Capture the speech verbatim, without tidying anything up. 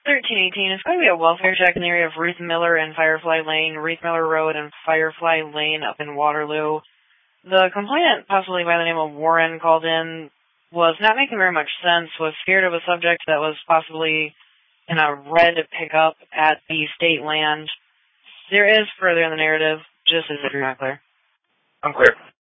thirteen eighteen. It's going to be a welfare check in the area of Ruth Miller and Firefly Lane, Ruth Miller Road and Firefly Lane up in Waterloo. The complainant, possibly by the name of Warren, called in, was not making very much sense, was scared of a subject that was possibly in a red pickup at the state land. There is further in the narrative, just as if you're not clear. I'm clear.